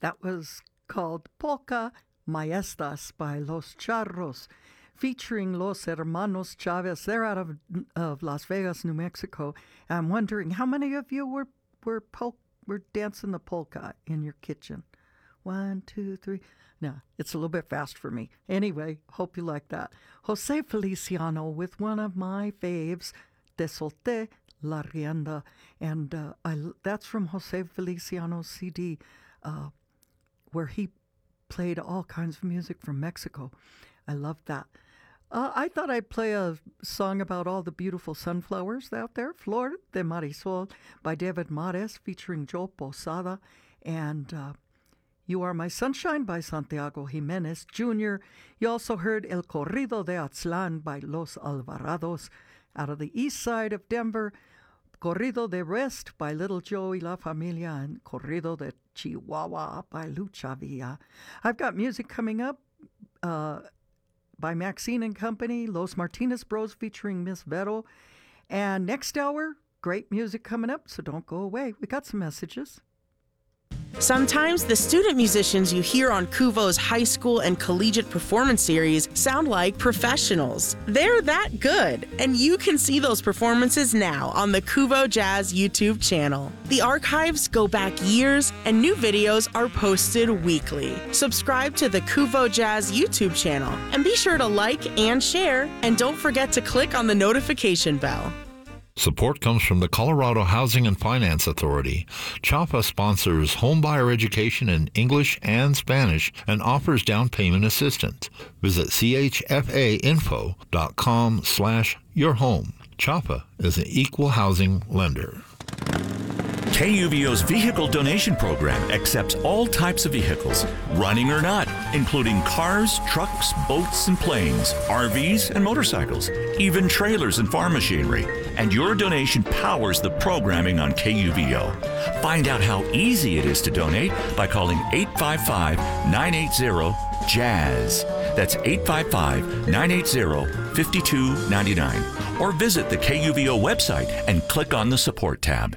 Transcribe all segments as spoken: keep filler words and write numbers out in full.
That was called Polka Maestras by Los Charros, featuring Los Hermanos Chavez. They're out of of Las Vegas, New Mexico. I'm wondering how many of you were were pol- were dancing the polka in your kitchen. One, two, three. No, it's a little bit fast for me. Anyway, hope you like that. Jose Feliciano with one of my faves, Te Solté La Rienda. And uh, I, that's from Jose Feliciano's C D, uh, where he played all kinds of music from Mexico. I love that. Uh, I thought I'd play a song about all the beautiful sunflowers out there. Flor de Marisol by David Mares, featuring Joe Posada. And uh, You Are My Sunshine by Santiago Jimenez Junior You also heard El Corrido de Aztlán by Los Alvarados out of the east side of Denver. Corrido de Rest by Little Joe y La Familia, and Corrido de Chihuahua by Lucha Villa. I've got music coming up uh, by Maxine and Company, Los Martinez Bros featuring Miss Vero. And next hour, great music coming up, so don't go away. We got some messages. Sometimes the student musicians you hear on Kuvo's high school and collegiate performance series sound like professionals. They're that good, and you can see those performances now on the Kuvo Jazz YouTube channel. The archives go back years, and new videos are posted weekly. Subscribe to the Kuvo Jazz YouTube channel, and be sure to like and share, and don't forget to click on the notification bell. Support comes from the Colorado Housing and Finance Authority. CHAPA sponsors homebuyer education in English and Spanish and offers down payment assistance. Visit chfainfo.com slash your home. CHAPA is an equal housing lender. K U V O's vehicle donation program accepts all types of vehicles, running or not, including cars, trucks, boats, and planes, R Vs, and motorcycles, even trailers and farm machinery. And your donation powers the programming on K U V O. Find out how easy it is to donate by calling eight five five, nine eight zero, JAZZ. That's eight five five, nine eight zero, five two nine nine. Or visit the K U V O website and click on the Support tab.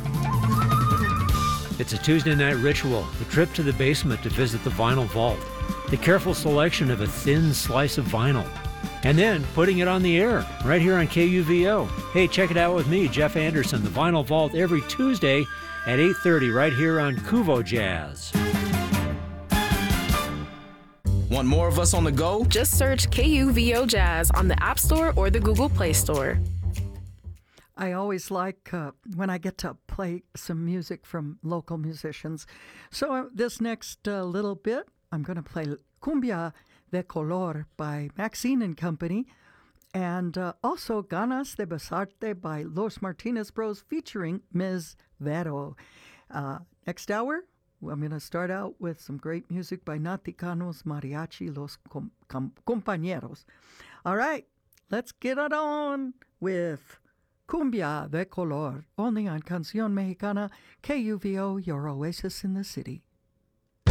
It's a Tuesday night ritual, a trip to the basement to visit the vinyl vault, the careful selection of a thin slice of vinyl, and then putting it on the air right here on K U V O. Hey, check it out with me, Jeff Anderson, the Vinyl Vault, every Tuesday at eight thirty right here on Kuvo Jazz. Want more of us on the go? Just search K U V O Jazz on the App Store or the Google Play Store. I always like uh, when I get to play some music from local musicians. So uh, this next uh, little bit, I'm going to play Cumbia de Color by Maxine and Company, and uh, also Ganas de Besarte by Los Martinez Bros featuring Miz Vero. Uh, next hour, I'm going to start out with some great music by Naticanos Mariachi Los Com- Com- Compañeros. All right, let's get it on with Cumbia de Color, only on Canción Mexicana, K U V O, your oasis in the city.